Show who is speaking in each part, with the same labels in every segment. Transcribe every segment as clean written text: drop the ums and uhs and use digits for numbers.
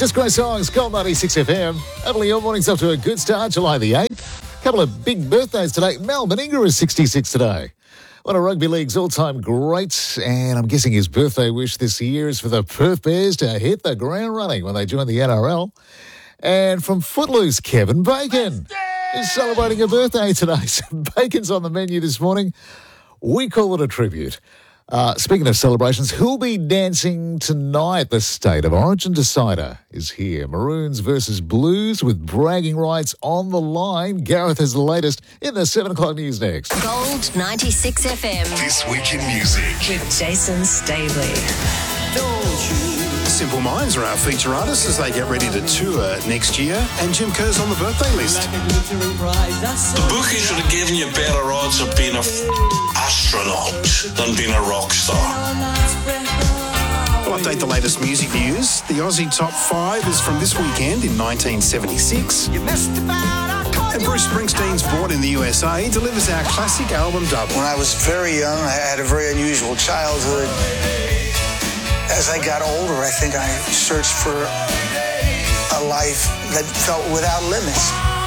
Speaker 1: Just great songs, Gold 96 FM. Hopefully your morning's up to a good start, July the 8th. A couple of big birthdays today. Mel Meninga is 66 today. One of Rugby League's all-time greats, and I'm guessing his birthday wish this year is for the Perth Bears to hit the ground running when they join the NRL. And from Footloose, Kevin Bacon is celebrating a birthday today. So Bacon's on the menu this morning. We call it a tribute. Speaking of celebrations, who'll be dancing tonight? The State of Origin decider is here. Maroons versus Blues with bragging rights on the line. Gareth has the latest in the 7 o'clock news next.
Speaker 2: Gold 96 FM.
Speaker 3: This Week in Music.
Speaker 2: With Jason Staley.
Speaker 4: Simple Minds are our feature artists as they get ready to tour next year, and Jim Kerr's on the birthday list.
Speaker 5: The bookie should have given you better odds of being an astronaut than being a rock star.
Speaker 4: We'll update the latest music news. The Aussie Top 5 is from this weekend in 1976. And Bruce Springsteen's Born in the USA delivers our classic album double.
Speaker 6: When I was very young, I had a very unusual childhood. As I got older, I think I searched for a life that felt without limits.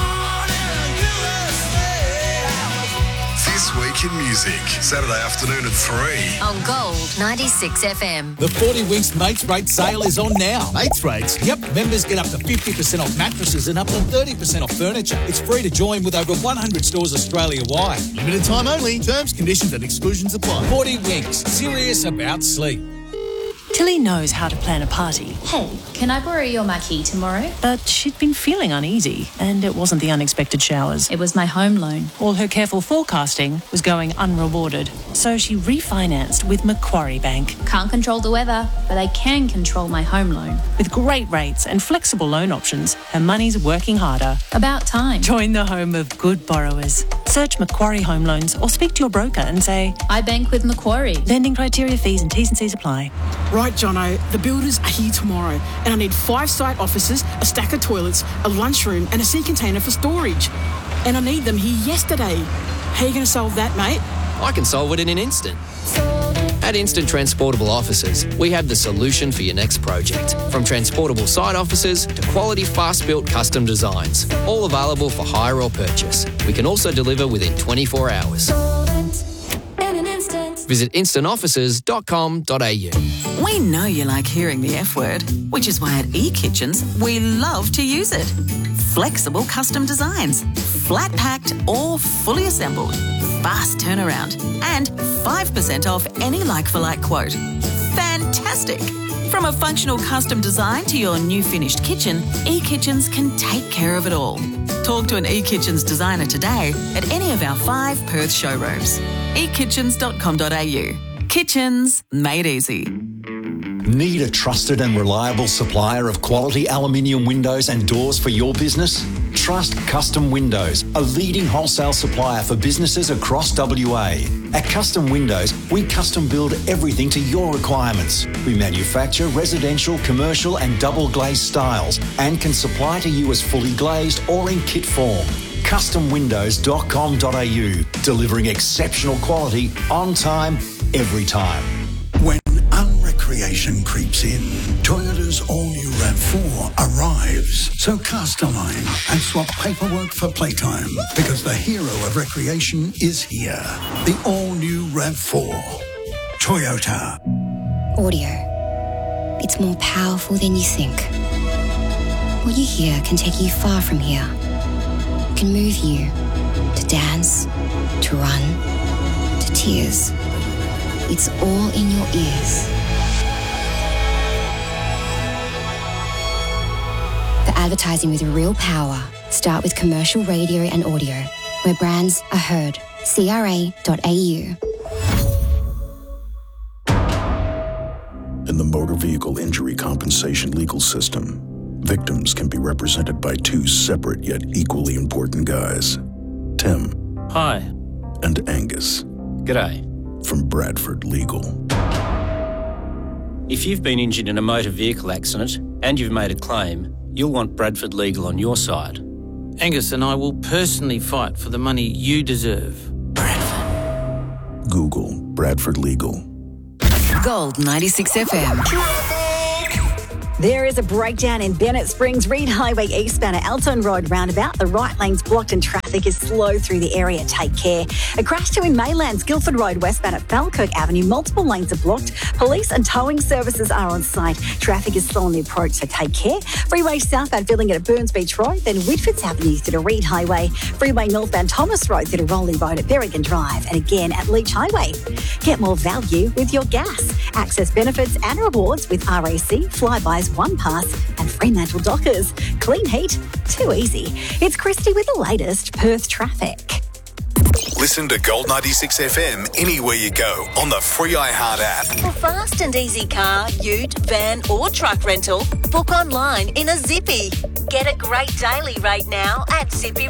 Speaker 3: This Week in Music, Saturday afternoon at 3.
Speaker 2: On Gold 96 FM.
Speaker 7: The 40 Winks Mates Rate sale is on now. Mates Rates? Yep, members get up to 50% off mattresses and up to 30% off furniture. It's free to join with over 100 stores Australia-wide. Limited time only. Terms, conditions and exclusions apply. 40 Winks. Serious about sleep.
Speaker 8: Tilly knows how to plan a party.
Speaker 9: Hey, can I borrow your marquee tomorrow?
Speaker 8: But she'd been feeling uneasy, and it wasn't the unexpected showers.
Speaker 9: It was my home loan.
Speaker 8: All her careful forecasting was going unrewarded, so she refinanced with Macquarie Bank.
Speaker 9: Can't control the weather, but I can control my home loan.
Speaker 8: With great rates and flexible loan options, her money's working harder.
Speaker 9: About time.
Speaker 8: Join the home of good borrowers. Search Macquarie Home Loans or speak to your broker and say,
Speaker 9: I bank with Macquarie.
Speaker 8: Lending criteria, fees and T's and C's apply.
Speaker 10: Right, Jono, the builders are here tomorrow and I need 5 site offices, a stack of toilets, a lunchroom and a sea container for storage. And I need them here yesterday. How are you going to solve that, mate?
Speaker 11: I can solve it in an instant. At Instant Transportable Offices, we have the solution for your next project. From transportable site offices to quality fast-built custom designs, all available for hire or purchase. We can also deliver within 24 hours. Visit instantoffices.com.au.
Speaker 12: We know you like hearing the F word, which is why at eKitchens, we love to use it. Flexible custom designs, flat packed or fully assembled, fast turnaround, and 5% off any like-for-like quote. Fantastic! From a functional custom design to your new finished kitchen, eKitchens can take care of it all. Talk to an eKitchens designer today at any of our 5 Perth showrooms. ekitchens.com.au. Kitchens made easy.
Speaker 13: Need a trusted and reliable supplier of quality aluminium windows and doors for your business? Trust Custom Windows, a leading wholesale supplier for businesses across WA. At Custom Windows, we custom build everything to your requirements. We manufacture residential, commercial and double glazed styles and can supply to you as fully glazed or in kit form. CustomWindows.com.au, delivering exceptional quality on time, every time.
Speaker 14: When unrecreation creeps in, Toyota's all-new RAV4 arrives. So cast a line and swap paperwork for playtime, because the hero of recreation is here. The all-new RAV4. Toyota.
Speaker 15: Audio. It's more powerful than you think. What you hear can take you far from here. It can move you to dance, to run, to tears. It's all in your ears. For advertising with real power, start with commercial radio and audio, where brands are heard. CRA.au.
Speaker 16: In the motor vehicle injury compensation legal system, victims can be represented by 2 separate yet equally important guys. Tim.
Speaker 17: Hi.
Speaker 16: And Angus.
Speaker 17: G'day.
Speaker 16: From Bradford Legal.
Speaker 17: If you've been injured in a motor vehicle accident and you've made a claim, you'll want Bradford Legal on your side.
Speaker 18: Angus and I will personally fight for the money you deserve.
Speaker 16: Bradford. Google Bradford Legal.
Speaker 12: Gold 96 FM.
Speaker 19: There is a breakdown in Bennett Springs, Reed Highway eastbound at Alton Road roundabout. The right lane's blocked and traffic is slow through the area. Take care. A crash too in Maylands, Guildford Road westbound at Falkirk Avenue. Multiple lanes are blocked. Police and towing services are on site. Traffic is slow on the approach, so take care. Freeway southbound filling it at Burns Beach Road, then Whitfords Avenue through to Reed Highway. Freeway northbound Thomas Road through to Rolling Road at Berrigan Drive, and again at Leach Highway. Get more value with your gas. Access benefits and rewards with RAC, Flybys, One Pass and Fremantle Dockers. Clean heat, too easy. It's Christy with the latest Perth traffic.
Speaker 3: Listen to Gold 96 FM anywhere you go on the free iHeart app.
Speaker 2: For fast and easy car, ute, van or truck rental, book online in a Zippy. Get a great daily rate now at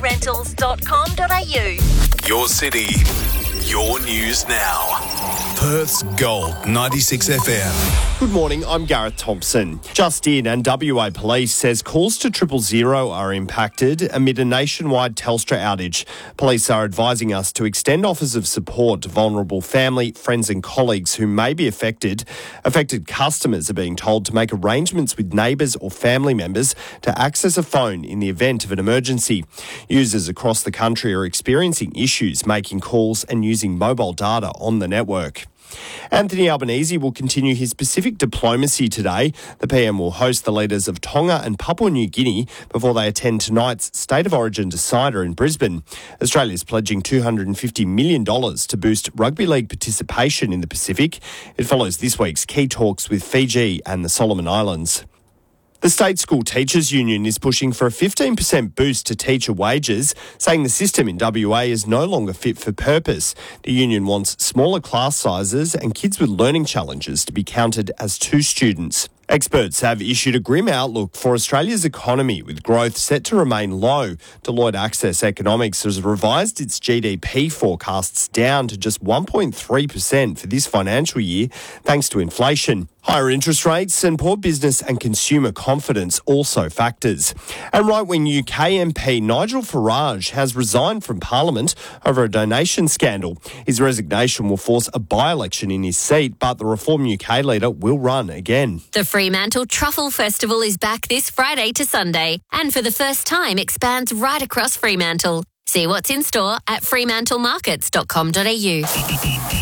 Speaker 2: zippyrentals.com.au.
Speaker 3: Your city, your news now. Perth's Gold 96 FM.
Speaker 20: Good morning, I'm Gareth Thompson. Just in, and WA Police says calls to 000 are impacted amid a nationwide Telstra outage. Police are advising us to extend offers of support to vulnerable family, friends and colleagues who may be affected. Affected customers are being told to make arrangements with neighbours or family members to access a phone in the event of an emergency. Users across the country are experiencing issues making calls and using mobile data on the network. Anthony Albanese will continue his Pacific diplomacy today. The PM will host the leaders of Tonga and Papua New Guinea before they attend tonight's State of Origin decider in Brisbane. Australia's pledging $250 million to boost rugby league participation in the Pacific. It follows this week's key talks with Fiji and the Solomon Islands. The State School Teachers Union is pushing for a 15% boost to teacher wages, saying the system in WA is no longer fit for purpose. The union wants smaller class sizes and kids with learning challenges to be counted as 2 students. Experts have issued a grim outlook for Australia's economy, with growth set to remain low. Deloitte Access Economics has revised its GDP forecasts down to just 1.3% for this financial year, thanks to inflation. Higher interest rates and poor business and consumer confidence also factors. And right-wing UK MP Nigel Farage has resigned from Parliament over a donation scandal. His resignation will force a by-election in his seat, but the Reform UK leader will run again.
Speaker 2: The Fremantle Truffle Festival is back this Friday to Sunday and for the first time expands right across Fremantle. See what's in store at fremantlemarkets.com.au.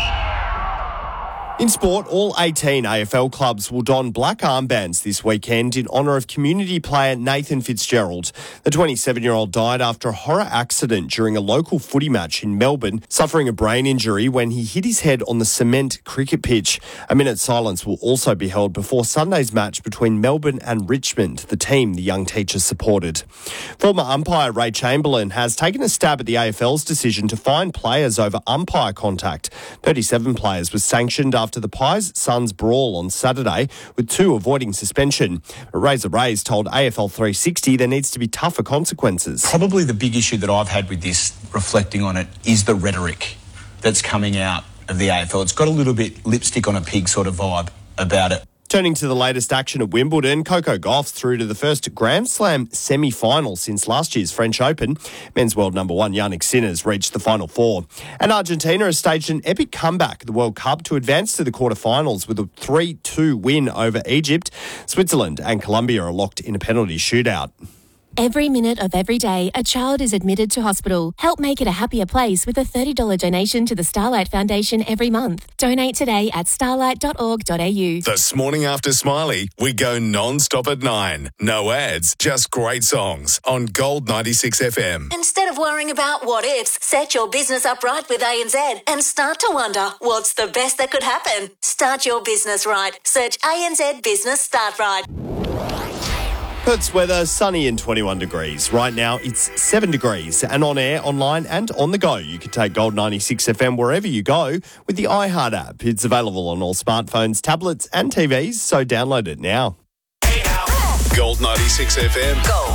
Speaker 20: In sport, all 18 AFL clubs will don black armbands this weekend in honour of community player Nathan Fitzgerald. The 27-year-old died after a horror accident during a local footy match in Melbourne, suffering a brain injury when he hit his head on the cement cricket pitch. A minute's silence will also be held before Sunday's match between Melbourne and Richmond, the team the young teacher supported. Former umpire Ray Chamberlain has taken a stab at the AFL's decision to fine players over umpire contact. 37 players were sanctioned after the Pies-Suns brawl on Saturday, with 2 avoiding suspension. Razor Rays told AFL 360 there needs to be tougher consequences.
Speaker 21: Probably the big issue that I've had with this, reflecting on it, is the rhetoric that's coming out of the AFL. It's got a little bit lipstick on a pig sort of vibe about it.
Speaker 20: Turning to the latest action at Wimbledon, Coco Gauff's through to the first Grand Slam semi-final since last year's French Open. Men's world number 1 Jannik Sinner's reached the Final Four. And Argentina has staged an epic comeback at the World Cup to advance to the quarterfinals with a 3-2 win over Egypt. Switzerland and Colombia are locked in a penalty shootout.
Speaker 22: Every minute of every day, a child is admitted to hospital. Help make it a happier place with a $30 donation to the Starlight Foundation every month. Donate today at starlight.org.au.
Speaker 3: This morning after Smiley, we go non-stop at 9. No ads, just great songs on Gold 96 FM.
Speaker 2: Instead of worrying about what ifs, set your business up right with ANZ and start to wonder what's the best that could happen. Start your business right. Search ANZ Business Start Right.
Speaker 20: Perth's weather, sunny and 21 degrees. Right now, it's 7 degrees. And on air, online and on the go, you can take Gold 96 FM wherever you go with the iHeart app. It's available on all smartphones, tablets and TVs, so download it now.
Speaker 3: Gold 96 FM.
Speaker 2: Gold.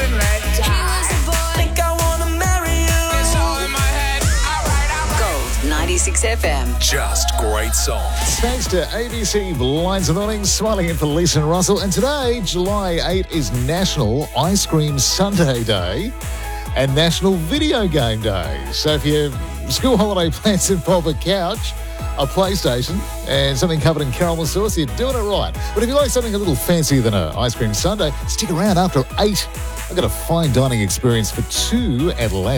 Speaker 2: Gold 96 FM.
Speaker 3: Just great songs.
Speaker 1: Thanks to ABC Blinds and Awnings, smiling in for Lisa and Russell. And today, July 8, is National Ice Cream Sundae Day and National Video Game Day. So if your school holiday plans involve a couch, a PlayStation, and something covered in caramel sauce, you're doing it right. But if you like something a little fancier than an ice cream sundae, stick around after 8. I've got a fine dining experience for 2 at Atlantic.